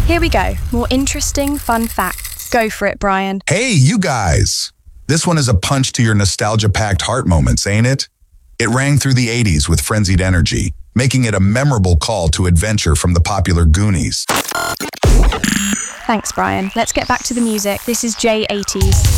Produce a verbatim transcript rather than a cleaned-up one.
Here we go. More interesting, fun facts. Go for it, Brian. Hey, you guys! This one is a punch to your nostalgia-packed heart moments, ain't it? It rang through the eighties with frenzied energy, making it a memorable call to adventure from the popular Goonies. Thanks, Brian. Let's get back to the music. This is J eighties.